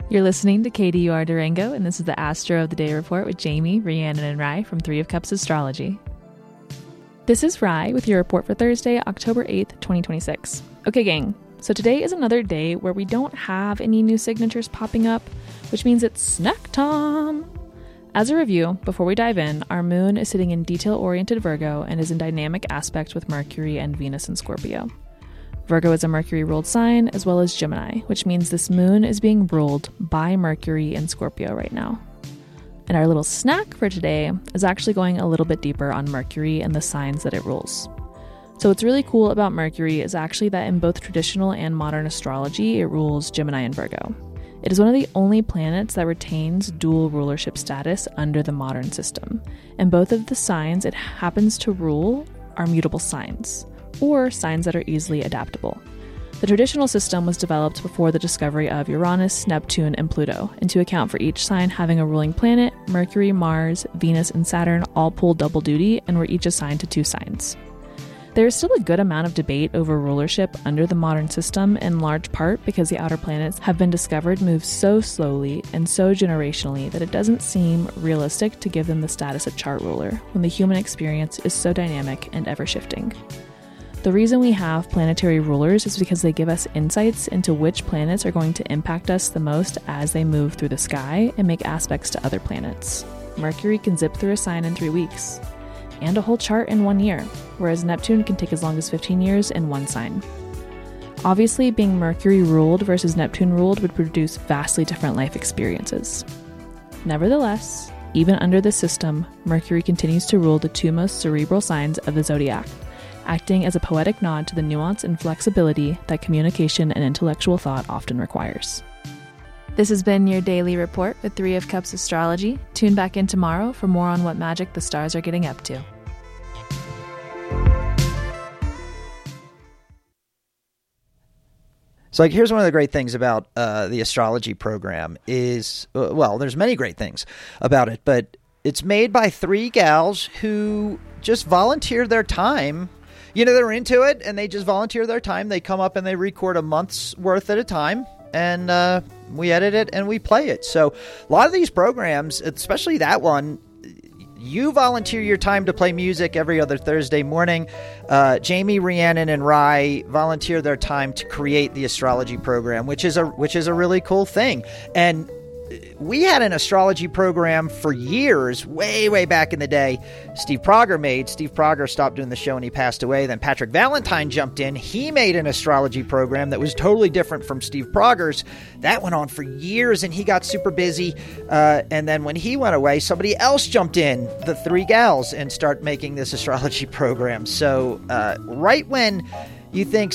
You're listening to KDUR Durango, and this is the Astro of the Day report with Jamie, Rhiannon, and Rye from Three of Cups Astrology. This is Rye with your report for Thursday, October 8th, 2026. Okay, gang, so today is another day where we don't have any new signatures popping up, which means it's snack time. As a review, before we dive in, our moon is sitting in detail-oriented Virgo and is in dynamic aspect with Mercury and Venus in Scorpio. Virgo is a Mercury-ruled sign, as well as Gemini, which means this moon is being ruled by Mercury in Scorpio right now. And our little snack for today is actually going a little bit deeper on Mercury and the signs that it rules. So what's really cool about Mercury is actually that in both traditional and modern astrology, it rules Gemini and Virgo. It is one of the only planets that retains dual rulership status under the modern system. And both of the signs it happens to rule are mutable signs, or signs that are easily adaptable. The traditional system was developed before the discovery of Uranus, Neptune, and Pluto, and to account for each sign having a ruling planet, Mercury, Mars, Venus, and Saturn all pulled double duty and were each assigned to 2 signs. There is still a good amount of debate over rulership under the modern system, in large part because the outer planets have been discovered move so slowly and so generationally that it doesn't seem realistic to give them the status of chart ruler when the human experience is so dynamic and ever-shifting. The reason we have planetary rulers is because they give us insights into which planets are going to impact us the most as they move through the sky and make aspects to other planets. Mercury can zip through a sign in 3 weeks, and a whole chart in 1 year, whereas Neptune can take as long as 15 years in one sign. Obviously, being Mercury ruled versus Neptune ruled would produce vastly different life experiences. Nevertheless, even under this system, Mercury continues to rule the 2 most cerebral signs of the zodiac, acting as a poetic nod to the nuance and flexibility that communication and intellectual thought often requires. This has been your daily report with Three of Cups Astrology. Tune back in tomorrow for more on what magic the stars are getting up to. So here's one of the great things about the astrology program is, well, there's many great things about it, but it's made by 3 gals who just volunteer their time. You know, they're into it, and they just volunteer their time. They come up and they record a month's worth at a time, and we edit it and we play it. So a lot of these programs, especially that one, you volunteer your time to play music every other Thursday morning. Jamie, Rhiannon, and Rye volunteer their time to create the astrology program, which is a really cool thing. And we had an astrology program for years, way back in the day. Steve Prager made. Steve Prager stopped doing the show and he passed away. Then Patrick Valentine jumped in. He made an astrology program that was totally different from Steve Prager's. That went on for years and he got super busy. And then when he went away, somebody else jumped in, the 3 gals, and start making this astrology program. So right when you think